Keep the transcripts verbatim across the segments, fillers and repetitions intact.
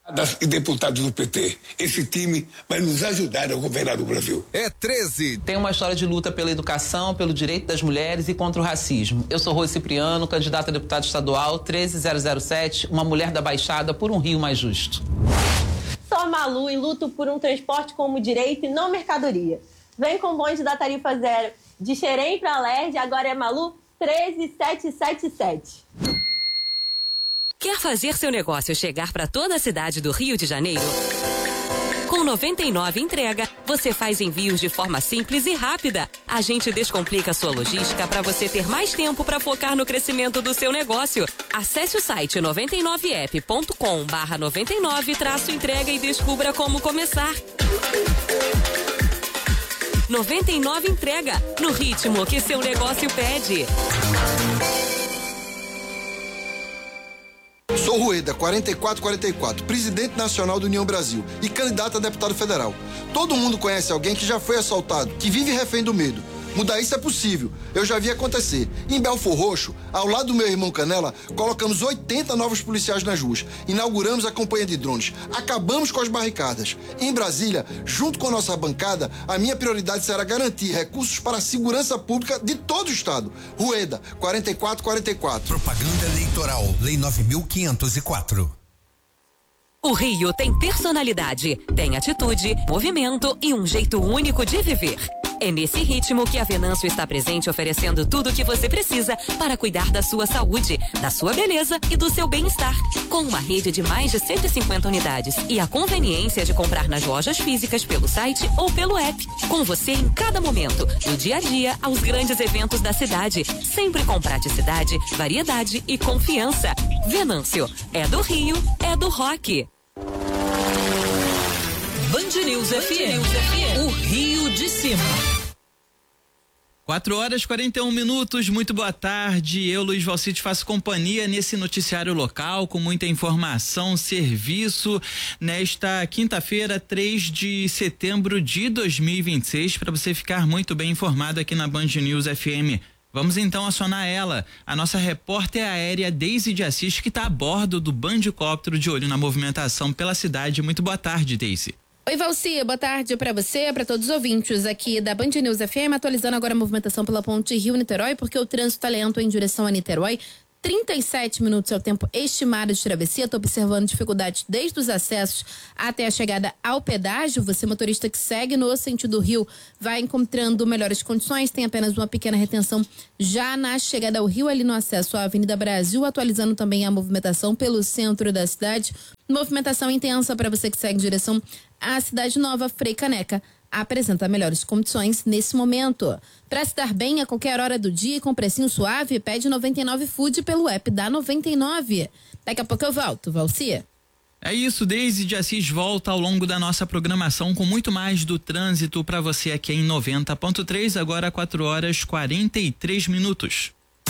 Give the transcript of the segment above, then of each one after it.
E deputados do P T. Esse time vai nos ajudar a governar o Brasil. É treze. Tem uma história de luta pela educação, pelo direito das mulheres e contra o racismo. Eu sou Rose Cipriano, candidata a deputado estadual treze mil e sete, uma mulher da Baixada por um Rio mais justo. Sou a Malu e luto por um transporte como direito e não mercadoria. Vem com o bonde da tarifa zero de Xerém para Alerj, agora é Malu treze mil setecentos e setenta e sete. Quer fazer seu negócio chegar para toda a cidade do Rio de Janeiro? Com noventa e nove Entrega, você faz envios de forma simples e rápida. A gente descomplica sua logística para você ter mais tempo para focar no crescimento do seu negócio. Acesse o site noventa e nove app ponto com barra noventa e nove traço entrega e descubra como começar. noventa e nove Entrega, no ritmo que seu negócio pede. Sou Rueda, quarenta e quatro quarenta e quatro, presidente nacional do União Brasil e candidato a deputado federal. Todo mundo conhece alguém que já foi assaltado, que vive refém do medo. Mudar isso é possível, eu já vi acontecer. Em Belfor Roxo, ao lado do meu irmão Canela, colocamos oitenta novos policiais nas ruas, inauguramos a campanha de drones, acabamos com as barricadas. Em Brasília, junto com a nossa bancada, a minha prioridade será garantir recursos para a segurança pública de todo o estado. Rueda, quarenta e quatro quarenta e quatro. Propaganda eleitoral, Lei nove mil quinhentos e quatro. O Rio tem personalidade, tem atitude, movimento e um jeito único de viver. É nesse ritmo que a Venâncio está presente, oferecendo tudo o que você precisa para cuidar da sua saúde, da sua beleza e do seu bem-estar. Com uma rede de mais de cento e cinquenta unidades e a conveniência de comprar nas lojas físicas pelo site ou pelo app. Com você em cada momento, do dia a dia aos grandes eventos da cidade. Sempre com praticidade, variedade e confiança. Venâncio, é do Rio, é do rock. Band News F M, o Rio de Cima. quatro horas e quarenta e um minutos, muito boa tarde. Eu, Luiz Valcite, faço companhia nesse noticiário local com muita informação, serviço, nesta quinta-feira, três de setembro de dois mil e vinte e seis, para você ficar muito bem informado aqui na Band News F M. Vamos então acionar ela, a nossa repórter aérea Deise de Assis, que está a bordo do Bandicóptero de olho na movimentação pela cidade. Muito boa tarde, Deise. Oi, Valci, boa tarde para você, para todos os ouvintes aqui da Band News F M, atualizando agora a movimentação pela ponte Rio-Niterói, porque o trânsito está lento em direção a Niterói. trinta e sete minutos é o tempo estimado de travessia. Estou observando dificuldades desde os acessos até a chegada ao pedágio. Você, motorista que segue no sentido Rio, vai encontrando melhores condições. Tem apenas uma pequena retenção já na chegada ao Rio, ali no acesso à Avenida Brasil, atualizando também a movimentação pelo centro da cidade. Movimentação intensa para você que segue em direção à Cidade Nova. Frei Caneca apresenta melhores condições nesse momento. Para se dar bem a qualquer hora do dia e com precinho suave, pede noventa e nove Food pelo app da noventa e nove. Daqui a pouco eu volto, Valcia. É isso, Deise de Assis volta ao longo da nossa programação com muito mais do trânsito para você aqui em noventa ponto três, agora quatro horas e quarenta e três minutos.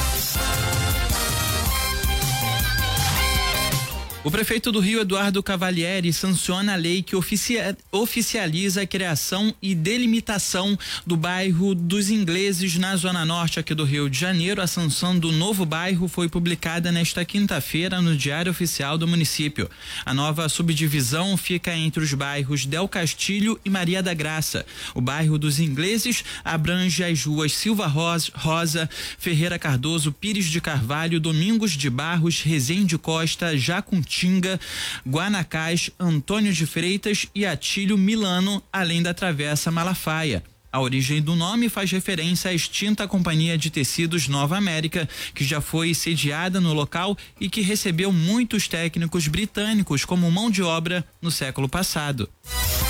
O prefeito do Rio, Eduardo Cavalieri, sanciona a lei que oficia, oficializa a criação e delimitação do bairro dos Ingleses na Zona Norte aqui do Rio de Janeiro. A sanção do novo bairro foi publicada nesta quinta-feira no Diário Oficial do município. A nova subdivisão fica entre os bairros Del Castilho e Maria da Graça. O bairro dos Ingleses abrange as ruas Silva Rosa, Ferreira Cardoso, Pires de Carvalho, Domingos de Barros, Rezende Costa, Jacunti, Tinga, Guanacás, Antônio de Freitas e Atílio Milano, além da Travessa Malafaia. A origem do nome faz referência à extinta Companhia de Tecidos Nova América, que já foi sediada no local e que recebeu muitos técnicos britânicos como mão de obra no século passado.